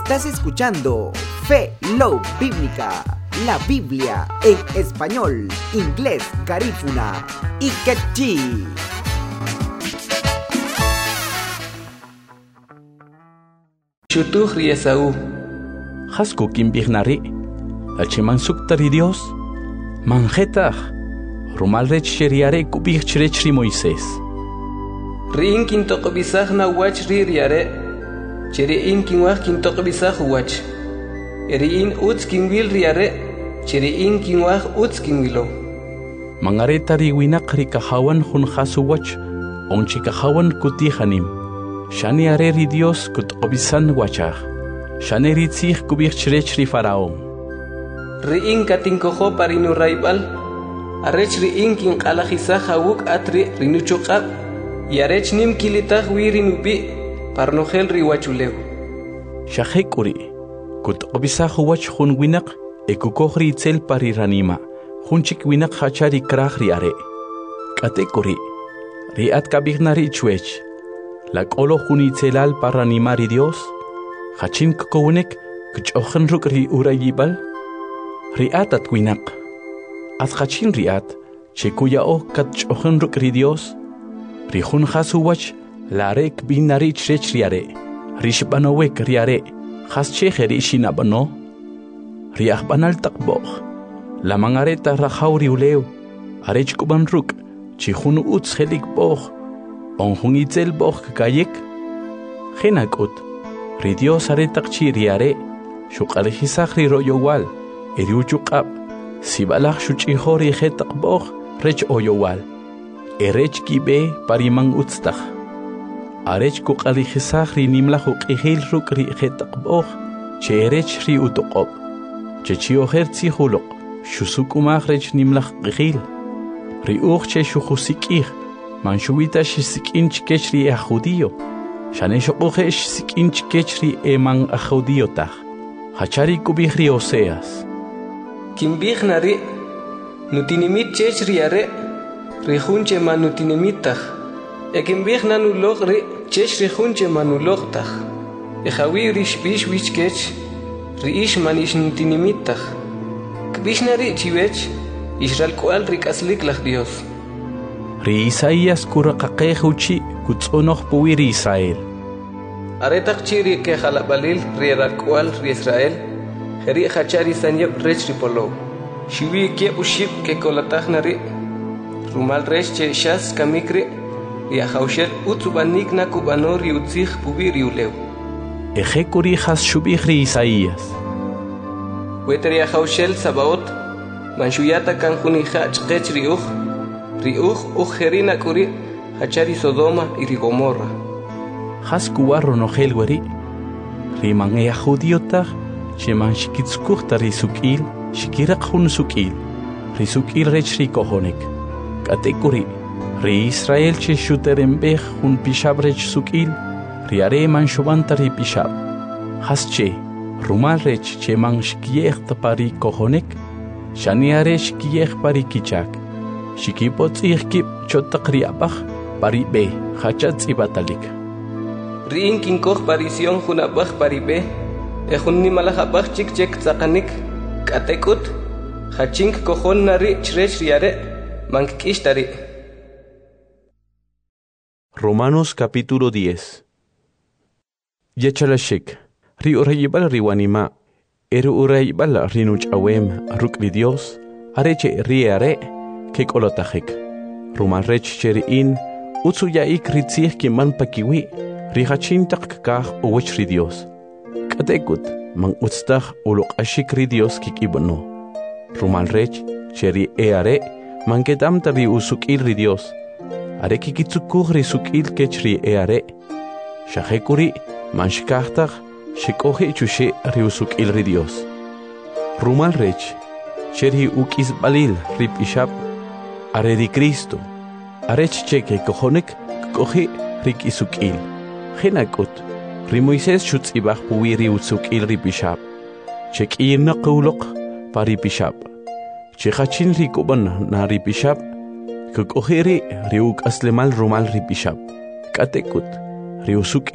Estás escuchando Fe Love Bíblica, la Biblia en español, inglés, garífuna y quechí. Chutuj Riesaú. Hasku kimbignari, alchiman suktari Dios, manjetaj, rumalrech sheriare kubigchrechri Moisés. Rin kintoqbisaj na wach ririare, cheriin kinwaj kintoqbisaj wach. Eriin uts kinwil riare, cheriin kinwaj uts kinwilo. Mangareta riwinak rikahawan hun hasuwach, onchikahawan kutihanim. Shani areri Dios kutqobisan wachaj. Shani ritzij kubigchrechri Faraón. Riin katinkojo parinu raibal, arech riin kinqalajisaj hawuk atri rinuchuqab, y arech nim kilitaj wirinupi parnojel riwachuleu. Shahekuri, kutqobisaj wach hun winak, ekukojri itzel pariranima, hunchik winak hachari kraj riare. Katekuri, riat kabignari chuech, la kolo hunitzelal paranimari Dios, hachim kukowinek, kuchochen ruk ri urayibal, riat at winak, at hachin riat, chekuya o katchochen ruk ri Dios, rihun hasuwach, la rek binari chrech riare, rishbanowek riare, hascheje rishinabano, riahbanal takboch, la mangareta rajauri uleu, arech kuban ruk, chihun uts helik boch, onjun itzel boch kayek, genakut, ri Dios aretak chiriare, shukalejisaj ri royowal, eriuchukab, sibalaj shuchihori hetak boch, rech oyowal, erech kibe parimang utstaj. Arech kukalijisaj ri nimlaj uqihil ruk ri hetak boch, che erech ri utoqob, che chioher tzihulok, shusukumaj rech nimlaj qihil, ri uch che shujusikij, manshubita shisikinch kechri a judío, shaneshokoje shisikinch kechri eman a judío taj, hachari kubihri Oseas. Kimbignari, nutinimit chech riare, rihunche manutinimitaj, ekimbigna nulogri, chech rihunche manulogtaj, ejawi rishbish wichkech, riish manish nutinimitaj, kbishnari chivech, Israel kual rikaslik laj Dios. Ri Isaías kurakaqejuchi kutzonoch puwiri Israel. Aretak chiri ke jalabalil riera kual ri Israel, jeri hachari sanyep rech ripolo. Shiwi ke uship ke kolatajnari, rumal rech che shas kamikri, ri ahaushel utsubanik na kubanor ri utzij puwiri uleu. Ejekuri has shubih ri Isaías. Weteri ahaushel sabaot, manshuyata kanjuni hach kech riuj ujerina kuri, hachari Sodoma y Gomorra. Has kuwarro nojel weri, riman ea judiotag, cheman shikitskukta risukil, shikirak hun sukil, risukil rech rikohonek. Katekuri, ri Israel che shuterembej hun pishab rech sukil, riare man shubanta ri pishab. Has che, rumal rech cheman shikiech pari kohonek, shaniare shikiech pari kichak. Shikipot ihkip chotakri abaj, pari be, hachatz ibatalik. Riin kinkoh parision hunabaj pari be, ejun nimalaj abaj chik chek tzakanik, katekut, hachink kohon nari chrech riare, mankishtari. Romanos capítulo 10. Yechalashik, ri urayibal riwanima, urayibal rinuch awem, rukri Dios, areche riare, Kek olotajek. Ruman rech cheriin, utsuyaik ritzih kiman pakiwi, rihachintak kakaj uwech ri Dios. Katekut, man utstaj ulok ashik ri Dios kikibano. Ruman rech cheri eare, man kedamta ri usukil ri Dios. Are kikitsukuj ri sukil kech ri eare. Shahekuri, man shikajtaj, shikoje chushe ri usukil ri Dios. Ruman rech, cheri ukis balil ri pishab, are di Cristo, arech cheque cojonek, coge rik isukil. Genakut, ri Moisés schutz ibach puwiri utsukil ri bishab. Chek irna qulok pari bishab. Chechachin ri kuban na ri bishab, coge ri uk aslemal rumal ri bishab. Katekut, ri usuk